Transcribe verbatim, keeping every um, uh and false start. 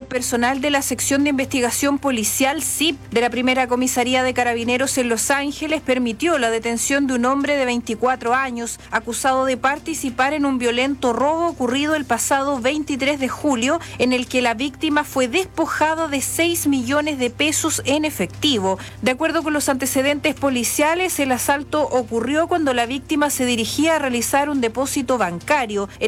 personal de la sección de investigación policial S I P de la primera comisaría de Carabineros en Los Ángeles permitió la detención de un hombre de veinticuatro años acusado de participar en un violento robo ocurrido el pasado veintitrés de julio, en el que la víctima fue despojada de seis millones de pesos en efectivo. De acuerdo con los antecedentes policiales, el asalto ocurrió cuando la víctima se dirigía a realizar un depósito bancario.